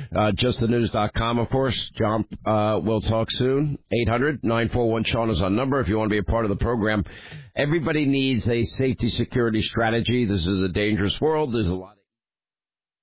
JustTheNews.com, of course. John will talk soon. 800-941-SEAN is our number if you want to be a part of the program. Everybody needs a safety security strategy. This is a dangerous world. There's a lot.